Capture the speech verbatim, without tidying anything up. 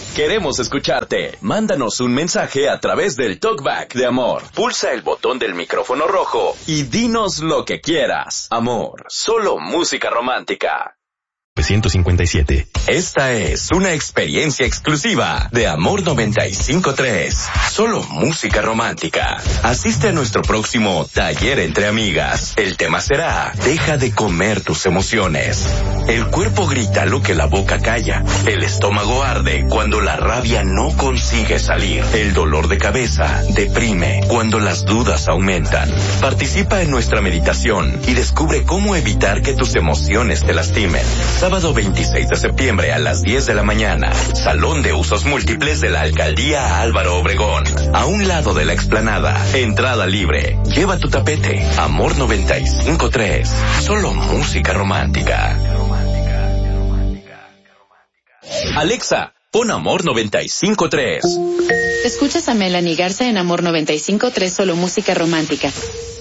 Queremos escucharte. Mándanos un mensaje a través del Talkback de Amor. Pulsa el botón del micrófono rojo y dinos lo que quieras. Amor, solo música romántica. ciento cincuenta y siete. Esta es una experiencia exclusiva de Amor noventa y cinco punto tres. Solo música romántica. Asiste a nuestro próximo taller entre amigas. El tema será: deja de comer tus emociones. El cuerpo grita lo que la boca calla. El estómago arde cuando la rabia no consigue salir. El dolor de cabeza deprime cuando las dudas aumentan. Participa en nuestra meditación y descubre cómo evitar que tus emociones te lastimen. Sábado veintiséis de septiembre a las diez de la mañana. Salón de usos múltiples de la Alcaldía Álvaro Obregón. A un lado de la explanada. Entrada libre. Lleva tu tapete. Amor noventa y cinco punto tres. Solo música romántica. Alexa, pon Amor noventa y cinco punto tres. Escuchas a Melanie Garza en Amor noventa y cinco punto tres, solo música romántica.